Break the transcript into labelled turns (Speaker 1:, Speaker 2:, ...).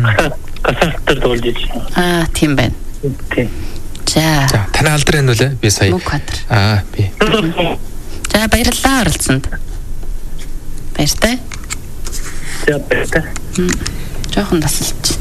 Speaker 1: Гасаалтар дуулж иж.
Speaker 2: Тийм байна.
Speaker 1: Тийм.
Speaker 2: За.
Speaker 3: За, таны алдар энэ үлээ. Би сая. Би.
Speaker 2: За, баярлалаа оролцсонд. Баяртай.
Speaker 1: За, баяртай.
Speaker 2: Жохон тасалж.